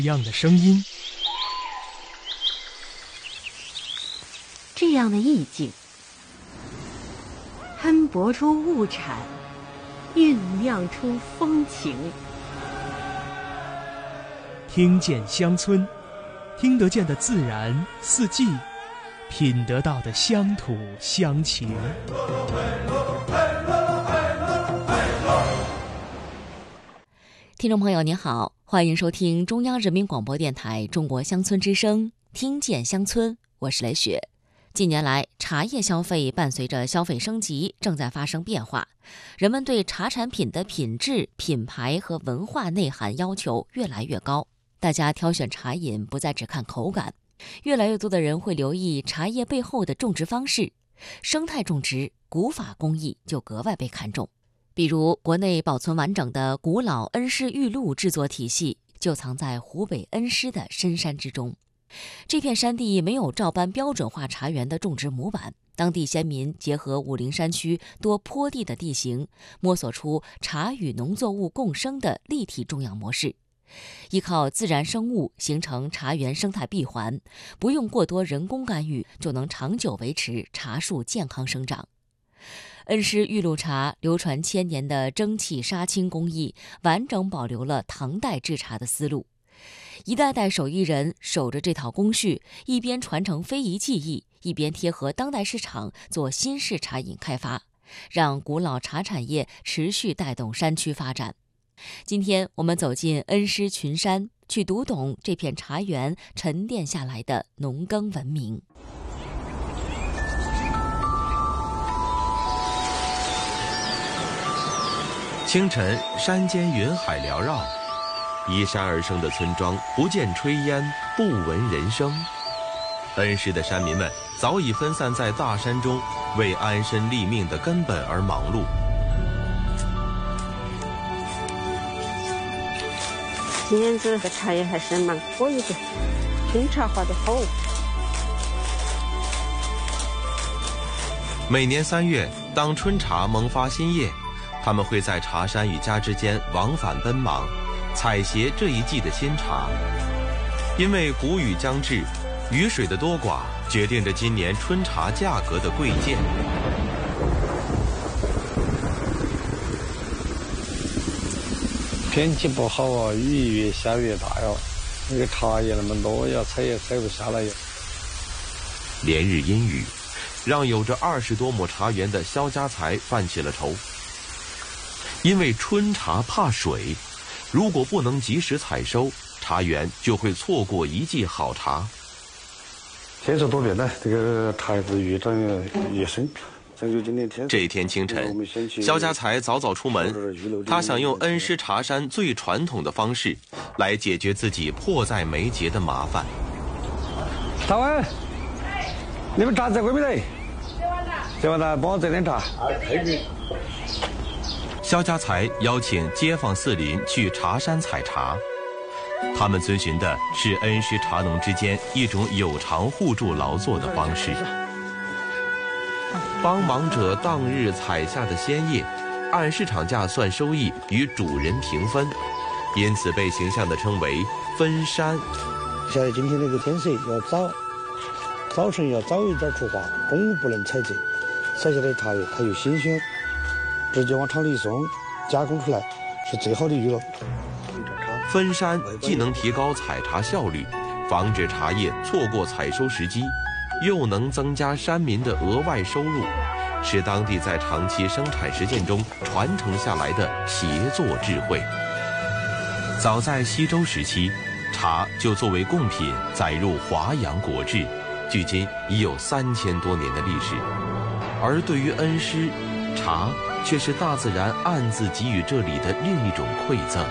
一样的声音。 这样的意境，喷薄出物产，酝酿出风情。 听见乡村，听得见的自然四季，品得到的乡土乡情。 听众朋友您好，欢迎收听中央人民广播电台中国乡村之声，听见乡村，我是雷雪。近年来，茶叶消费伴随着消费升级正在发生变化，人们对茶产品的品质、品牌和文化内涵要求越来越高。大家挑选茶饮不再只看口感，越来越多的人会留意茶叶背后的种植方式，生态种植、古法工艺就格外被看重。比如，国内保存完整的古老恩施玉露制作体系就藏在湖北恩施的深山之中。这片山地没有照搬标准化茶园的种植模板，当地先民结合武陵山区多坡地的地形，摸索出茶与农作物共生的立体种养模式，依靠自然生物形成茶园生态闭环，不用过多人工干预就能长久维持茶树健康生长。恩施玉露茶流传千年的蒸汽杀青工艺，完整保留了唐代制茶的思路。一代代手艺人守着这套工序，一边传承非遗技艺，一边贴合当代市场做新式茶饮开发，让古老茶产业持续带动山区发展。今天我们走进恩施群山，去读懂这片茶园沉淀下来的农耕文明。 清晨，山间云海缭绕，依山而生的村庄不见炊烟，不闻人声。恩施的山民们早已分散在大山中，为安身立命的根本而忙碌。 今年这个茶叶还是蛮可以的，春茶花的好。 每年3月，当春茶萌发新叶，他们会在茶山与家之间往返奔忙，采撷这一季的新茶。因为谷雨将至，雨水的多寡决定着今年春茶价格的贵贱。 天气不好啊，雨越下越大呀，那个茶叶那么多呀，采也采不下来呀。 连日阴雨，让有着20多亩茶园的肖家才犯起了愁。因为春茶怕水，如果不能及时采收，茶园就会错过一季好茶。 天色多变呢，这个茶叶子越长越深。 这天清晨，肖家才早早出门，他想用恩施茶山最传统的方式来解决自己迫在眉睫的麻烦。 大文，你们茶在会没得？这完了，帮我这点茶。 肖家才邀请街坊四邻去茶山采茶，他们遵循的是恩施茶农之间一种有偿互助劳作的方式。帮忙者当日采下的鲜叶，按市场价算收益，与主人平分，因此被形象地称为分山。 晓得今天那个天色要早晨要早一点出发，中午不能采摘，采下来的茶叶它又新鲜，直接往厂里送，加工出来是最好的娱乐。 分山既能提高采茶效率，防止茶叶错过采收时机，又能增加山民的额外收入，是当地在长期生产实践中传承下来的协作智慧。早在西周时期，茶就作为贡品载入华阳国志，距今已有3000多年的历史。而对于恩施，茶却是大自然暗自给予这里的另一种馈赠。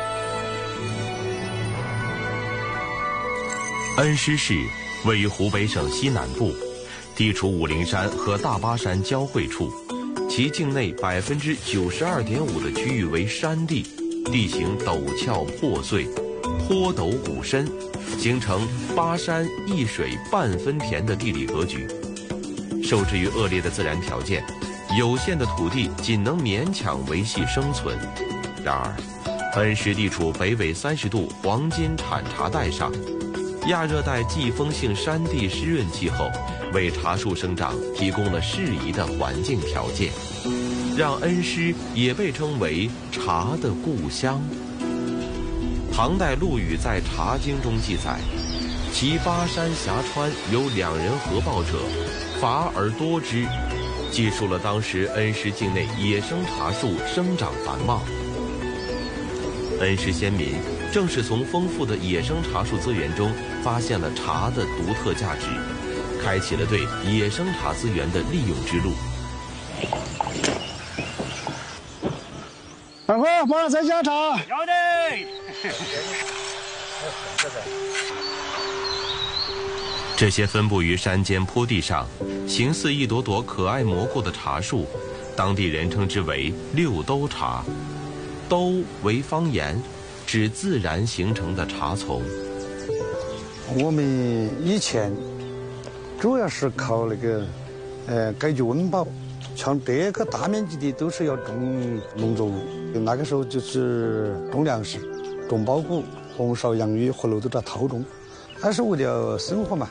恩施市位于湖北省西南部，地处武陵山和大巴山交汇处，其境内92.5%的区域为山地，地形陡峭破碎，坡陡谷深，形成巴山一水半分田的地理格局。受制于恶劣的自然条件，有限的土地仅能勉强维系生存。然而， 恩施地处北纬30度黄金产茶带上，亚热带季风性山地湿润气候为茶树生长提供了适宜的环境条件，让恩施也被称为茶的故乡。唐代陆羽在《茶经》中记载，其巴山峡川有2人合抱者，伐而多之，记述了当时恩施境内野生茶树生长繁茂。恩施先民正是从丰富的野生茶树资源中发现了茶的独特价值，开启了对野生茶资源的利用之路。 二哥，帮我再加茶。 要得。 这些分布于山间坡地上、形似一朵朵可爱蘑菇的茶树，当地人称之为六兜茶。兜为方言，指自然形成的茶丛。 我们以前主要是靠那个解决温饱，像这个大面积的都是要种农作物。那个时候就是种粮食、种苞谷、红苕、洋芋和楼都在套种，还是为了生活嘛。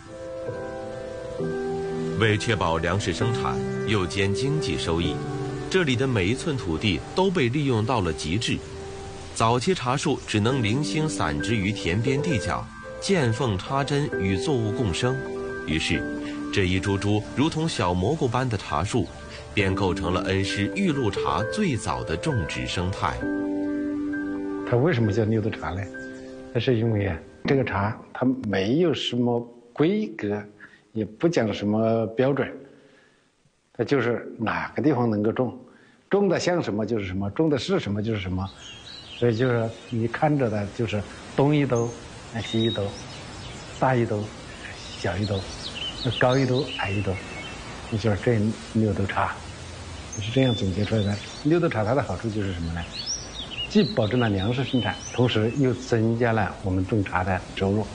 为确保粮食生产又兼经济收益，这里的每一寸土地都被利用到了极致。早期茶树只能零星散植于田边地角，见缝插针与作物共生，于是这一株株如同小蘑菇般的茶树便构成了恩施玉露茶最早的种植生态。 它为什么叫六兜茶呢？那是因为这个茶它没有什么规格，也不讲什么标准，它就是哪个地方能够种，种的像什么就是什么，种的是什么就是什么。所以就是你看着的就是东一兜，西一兜，大一兜，小一兜，高一兜，矮一兜，就是这六兜茶，是这样总结出来的。六兜茶它的好处就是什么呢？既保证了粮食生产，同时又增加了我们种茶的收入。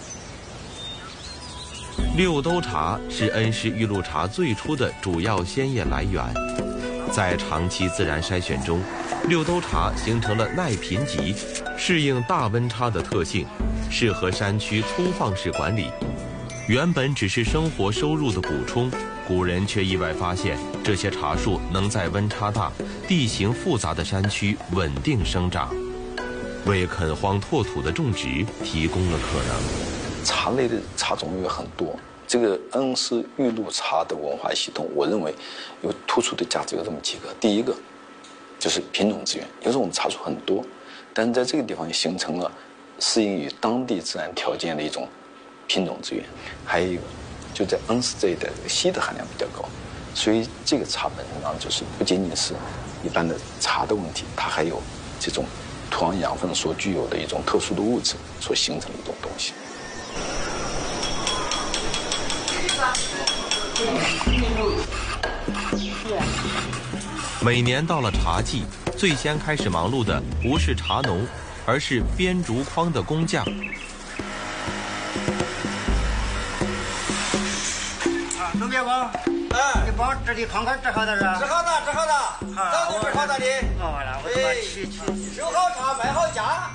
六兜茶是恩施玉露茶最初的主要鲜叶来源，在长期自然筛选中，六兜茶形成了耐贫瘠、适应大温差的特性，适合山区粗放式管理。原本只是生活收入的补充，古人却意外发现这些茶树能在温差大、地形复杂的山区稳定生长，为垦荒拓土的种植提供了可能。 茶类的茶种有很多，这个恩施玉露茶的文化系统，我认为有突出的价值有这么几个。第一个就是品种资源，有时候我们茶树很多，但是在这个地方也形成了适应于当地自然条件的一种品种资源。还有一个就在恩施这一带，硒的含量比较高，所以这个茶本身上就是不仅仅是一般的茶的问题，它还有这种土壤养分所具有的一种特殊的物质所形成的一种东西。 每年到了茶季，最先开始忙碌的不是茶农，而是编竹筐的工匠。 刘别光，你帮这里筐支好的是吧？支好的。早就支好的的。好了，我他妈去。收好茶，卖好价。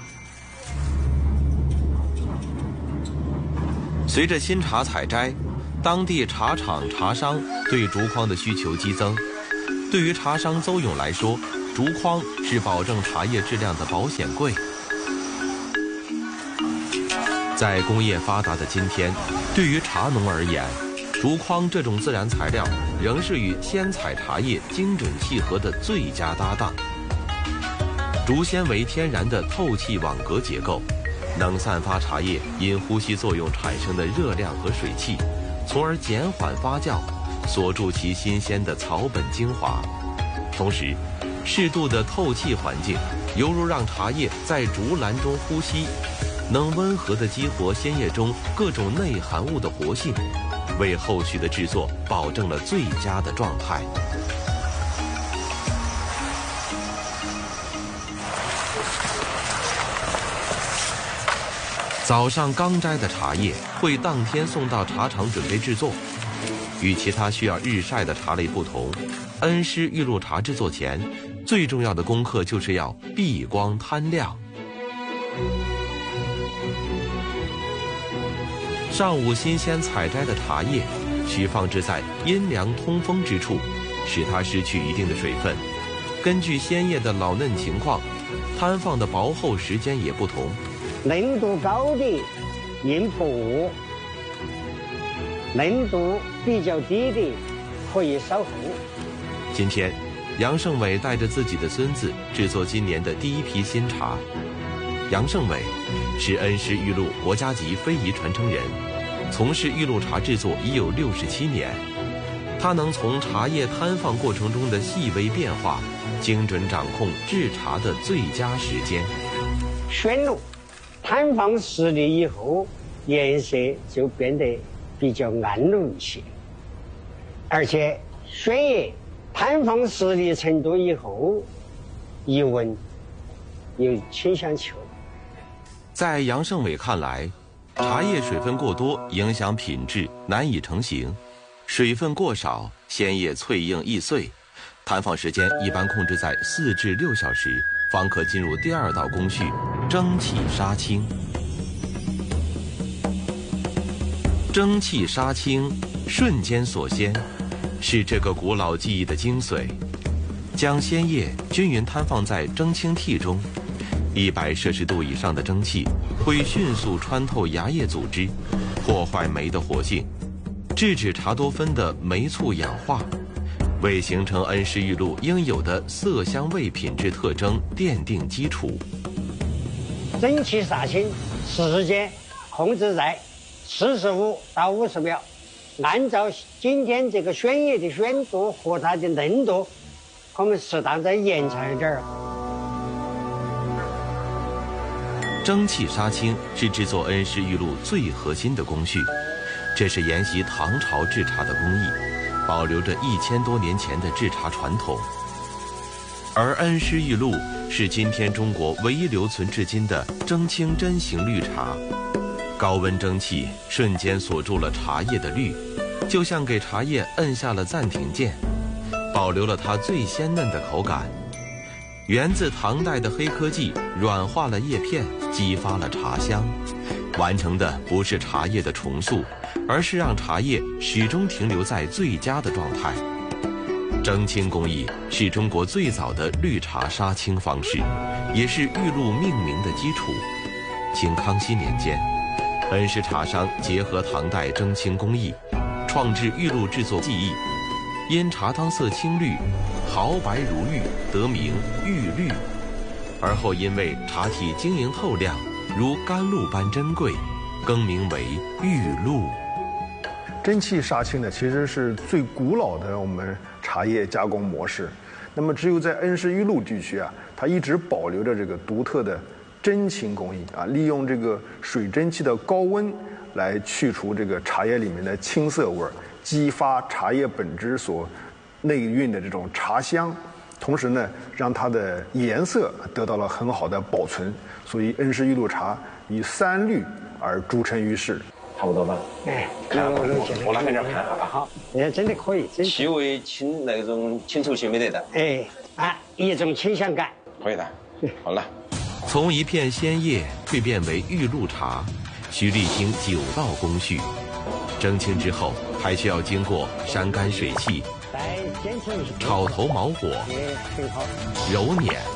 随着新茶采摘，当地茶厂、茶商对竹筐的需求激增。对于茶商邹勇来说，竹筐是保证茶叶质量的保险柜。在工业发达的今天，对于茶农而言，竹筐这种自然材料仍是与鲜采茶叶精准契合的最佳搭档。竹纤维天然的透气网格结构，能散发茶叶因呼吸作用产生的热量和水汽，从而减缓发酵，锁住其新鲜的草本精华。同时，适度的透气环境犹如让茶叶在竹篮中呼吸，能温和地激活鲜叶中各种内含物的活性，为后续的制作保证了最佳的状态。早上刚摘的茶叶会当天送到茶厂准备制作。与其他需要日晒的茶类不同，恩施玉露茶制作前最重要的功课就是要避光摊亮。 上午新鲜采摘的茶叶，需放置在阴凉通风之处，使它失去一定的水分。根据鲜叶的老嫩情况，摊放的薄厚时间也不同。 嫩度高的硬薄，嫩度比较低的可以稍厚。 今天，杨胜伟带着自己的孙子制作今年的第一批新茶。杨胜伟是恩施玉露国家级非遗传承人，从事玉露茶制作已有67年。他能从茶叶摊放过程中的细微变化，精准掌控制茶的最佳时间。 宣露摊放10里以后，颜色就变得比较暗绿一些，而且宣叶摊放10里程度以后，一闻有清香气味。 在杨胜伟看来，茶叶水分过多影响品质，难以成型；水分过少，鲜叶脆硬易碎。摊放时间一般控制在4至6小时，方可进入第2道工序——蒸汽杀青。蒸汽杀青，瞬间锁鲜，是这个古老技艺的精髓。将鲜叶均匀摊放在蒸青屉中，100摄氏度以上的蒸汽会迅速穿透芽叶组织，破坏酶的活性，制止茶多酚的酶促氧化，为形成恩施玉露应有的色香味品质特征奠定基础。 蒸汽杀青时间控制在45到50秒，按照今天这个宣叶的宣度和它的嫩度，我们适当再延长一点。 蒸汽杀青是制作恩施玉露最核心的工序，这是沿袭唐朝制茶的工艺，保留着1000多年前的制茶传统。而恩施玉露是今天中国唯一留存至今的蒸青针型绿茶，高温蒸汽瞬间锁住了茶叶的绿，就像给茶叶摁下了暂停键，保留了它最鲜嫩的口感。源自唐代的黑科技软化了叶片，激发了茶香，完成的不是茶叶的重塑，而是让茶叶始终停留在最佳的状态。蒸青工艺是中国最早的绿茶杀青方式，也是玉露命名的基础。清康熙年间，恩施茶商结合唐代蒸青工艺，创制玉露制作技艺，因茶汤色青绿，毫白如玉，得名玉绿。而后因为茶体晶莹透亮，如甘露般珍贵，更名为玉露。 蒸汽杀青呢，其实是最古老的我们茶叶加工模式。那么只有在恩施玉露地区啊，它一直保留着这个独特的蒸青工艺啊，利用这个水蒸气的高温来去除这个茶叶里面的青涩味，激发茶叶本质所内蕴的这种茶香，同时呢，让它的颜色得到了很好的保存。所以恩施玉露茶以3绿而著称于世。 差不多吧？ 哎， 我拿给你看看吧。 好，真的可以。 气味清那种清臭气没得的。 哎，一种清香感。 可以的。好了。 从一片鲜叶蜕变为玉露茶，需历经9道工序。蒸青之后，还需要经过晒干水汽、炒头毛火、揉捻、